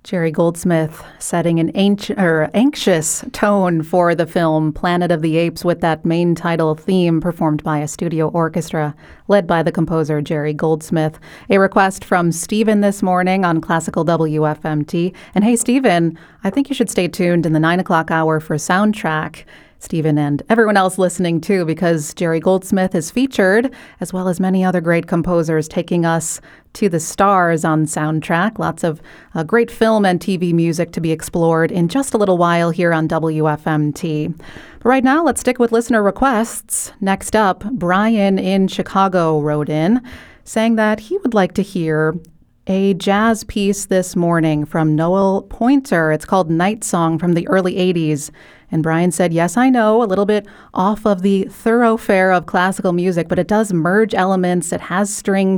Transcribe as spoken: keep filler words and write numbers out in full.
Jerry Goldsmith setting an anx- or anxious tone for the film Planet of the Apes with that main title theme performed by a studio orchestra led by the composer Jerry Goldsmith. A request from Stephen this morning on Classical W F M T. And hey, Stephen, I think you should stay tuned in the nine o'clock hour for Soundtrack. Stephen and everyone else listening too, because Jerry Goldsmith is featured, as well as many other great composers taking us to the stars on Soundtrack. Lots of uh, great film and T V music to be explored in just a little while here on W F M T. But right now, let's stick with listener requests. Next up, Brian in Chicago wrote in saying that he would like to hear a jazz piece this morning from Noel Pointer. It's called Night Song from the early eighties. And Brian said, yes, I know, a little bit off of the thoroughfare of classical music, but it does merge elements. It has strings